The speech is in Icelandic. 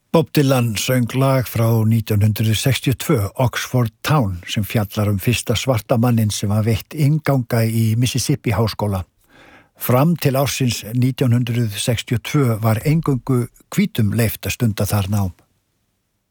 Bob Dylan söng lag frá 1962, Oxford Town, sem fjallar fyrsta svarta mannin sem var veitt innganga í Mississippi háskóla. Fram til ársins 1962 var eingöngu hvítum leyft að stunda þar nám.